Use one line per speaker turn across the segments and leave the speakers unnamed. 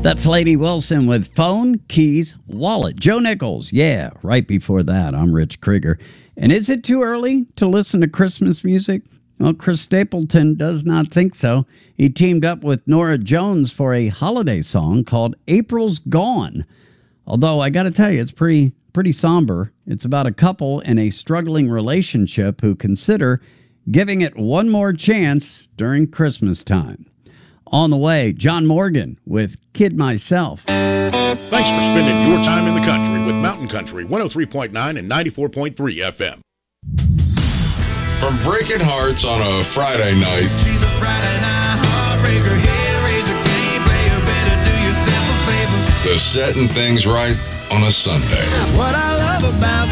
That's Lady Wilson with Phone, Keys, Wallet. Joe Nichols. Yeah, right before that, I'm Rich Krieger. And is it too early to listen to Christmas music? Well, Chris Stapleton does not think so. He teamed up with Norah Jones for a holiday song called April's Gone. Although I got to tell you, it's pretty somber. It's about a couple in a struggling relationship who consider giving it one more chance during Christmas time. On the way, John Morgan with Kid Myself.
Thanks for spending your time in the country with Mountain Country 103.9 and 94.3 FM.
From breaking hearts on a Friday night.
She's a Friday night heartbreaker. Here, raise a game player. Better do yourself a favor.
To setting things right on a Sunday.
That's what I love about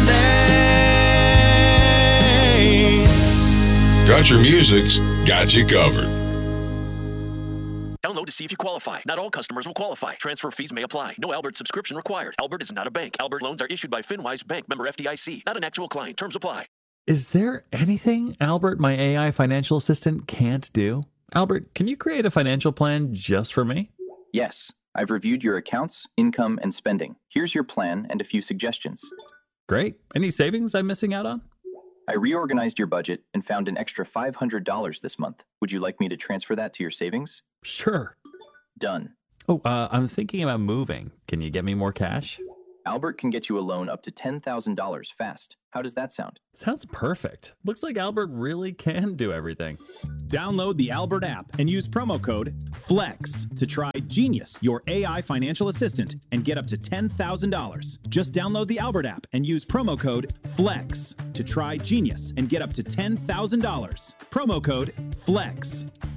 Sunday.
Country music's got you covered.
Download to see if you qualify. Not all customers will qualify. Transfer fees may apply. No Albert subscription required. Albert is not a bank. Albert loans are issued by FinWise Bank, member FDIC. Not an actual client. Terms apply.
Is there anything Albert, my AI financial assistant, can't do? Albert, can you create a financial plan just for me?
Yes. I've reviewed your accounts, income, and spending. Here's your plan and a few suggestions.
Great. Any savings I'm missing out on?
I reorganized your budget and found an extra $500 this month. Would you like me to transfer that to your savings?
Sure.
Done.
Oh, I'm thinking about moving. Can you get me more cash?
Albert can get you a loan up to $10,000 fast. How does that sound?
Sounds perfect. Looks like Albert really can do everything.
Download the Albert app and use promo code FLEX to try Genius, your AI financial assistant, and get up to $10,000. Just download the Albert app and use promo code FLEX to try Genius and get up to $10,000. Promo code FLEX.